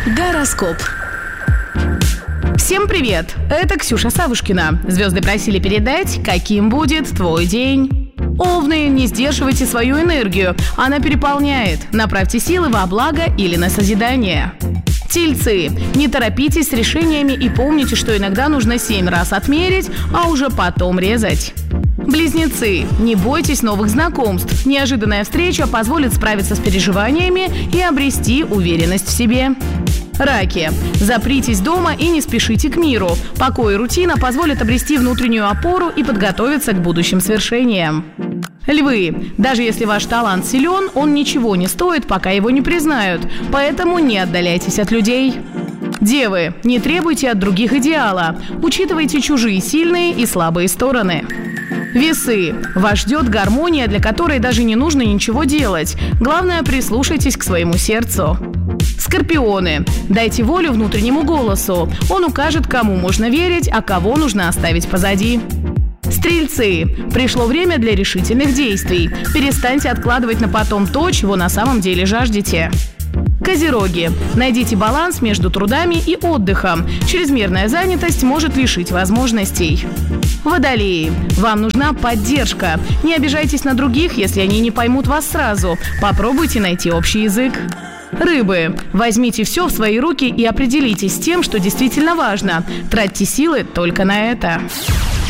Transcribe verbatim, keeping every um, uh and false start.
Гороскоп. Всем привет! Это Ксюша Савушкина. Звезды просили передать, каким будет твой день. Овны, не сдерживайте свою энергию. Она переполняет. Направьте силы во благо или на созидание. Тельцы, не торопитесь с решениями и помните, что иногда нужно семь раз отмерить, а уже потом резать. Близнецы, не бойтесь новых знакомств. Неожиданная встреча позволит справиться с переживаниями и обрести уверенность в себе. Раки, запритесь дома и не спешите к миру. Покой и рутина позволят обрести внутреннюю опору и подготовиться к будущим свершениям. Львы, даже если ваш талант силен, он ничего не стоит, пока его не признают, поэтому не отдаляйтесь от людей. Девы, не требуйте от других идеала, учитывайте чужие сильные и слабые стороны. Весы, вас ждет гармония, для которой даже не нужно ничего делать. Главное, прислушайтесь к своему сердцу. Скорпионы, дайте волю внутреннему голосу. Он укажет, кому можно верить, а кого нужно оставить позади. Стрельцы, пришло время для решительных действий. Перестаньте откладывать на потом то, чего на самом деле жаждете. Козероги, найдите баланс между трудами и отдыхом. Чрезмерная занятость может лишить возможностей. Водолеи, вам нужна поддержка. Не обижайтесь на других, если они не поймут вас сразу. Попробуйте найти общий язык. Рыбы, возьмите все в свои руки и определитесь с тем, что действительно важно. Тратьте силы только на это.